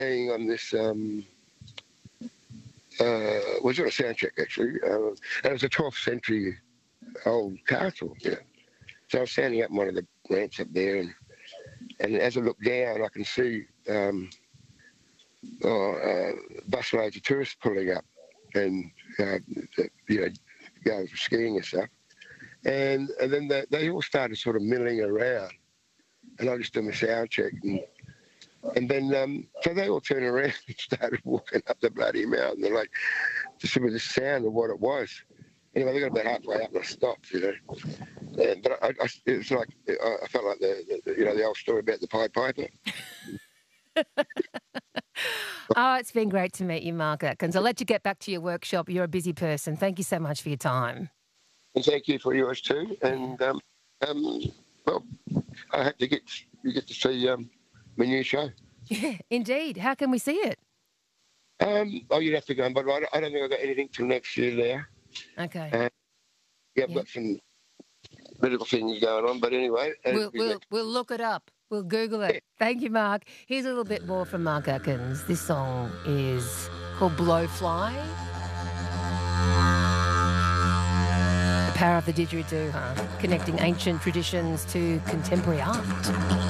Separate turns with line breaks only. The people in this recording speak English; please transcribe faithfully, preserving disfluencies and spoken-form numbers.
playing on this. Um, uh, was it a sound check actually? Uh, it was a twelfth century old castle. Yeah. So I was standing up in one of the ramps up there, and, and as I look down, I can see um, oh, uh, busloads of tourists pulling up, and uh, you know, going for skiing and stuff. And and then they, they all started sort of milling around, and I just did my sound check, and and then um, so they all turned around and started walking up the bloody mountain. They're like, just with the sound of what it was. Anyway, they got about halfway up and I stopped, you know. And, but I, I, it was like I felt like the, the you know the old story about the Pied Piper.
Oh, it's been great to meet you, Mark Atkins. I'll let you get back to your workshop. You're a busy person. Thank you so much for your time.
And thank you for yours too. And um, um, well, I hope you get you get to see um, my new show.
Yeah, indeed. How can we see it?
Um, oh, you'd have to go, but I don't, I don't think I've got anything till next year there.
Okay.
Uh, yeah, I've
Yeah.
got some little things going on, but anyway. it'll
We'll,
be
we'll,
next-
we'll look it up. We'll Google it. Thank you, Mark. Here's a little bit more from Mark Atkins. This song is called Blowfly. The power of the didgeridoo, huh? Connecting ancient traditions to contemporary art.